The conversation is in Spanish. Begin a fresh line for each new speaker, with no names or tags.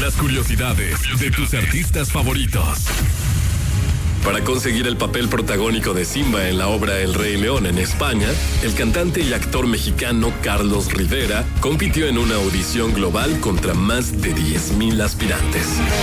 Las curiosidades de tus artistas favoritos. Para conseguir el papel protagónico de Simba en la obra El Rey León en España, el cantante y actor mexicano Carlos Rivera compitió en una audición global contra más de 10,000 aspirantes.